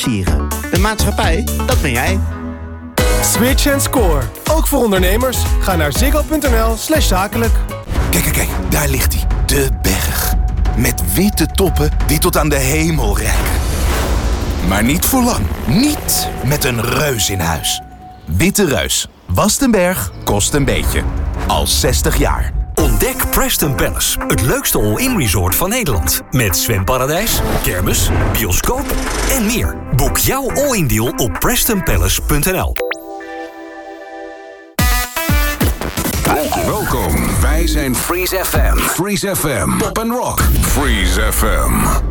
Sieren. De maatschappij, dat ben jij. Switch and score. Ook voor ondernemers. Ga naar ziggo.nl/zakelijk. Kijk, daar ligt hij. De berg. Met witte toppen die tot aan de hemel reiken. Maar niet voor lang. Niet met een reus in huis. Witte Reus. Wast een berg, kost een beetje. Al 60 jaar. Ontdek Preston Palace, het leukste all-in resort van Nederland. Met zwemparadijs, kermis, bioscoop en meer. Boek jouw all-in deal op prestonpalace.nl. Welkom, wij zijn Freeze FM. Freeze FM. Pop and Rock. Freeze FM.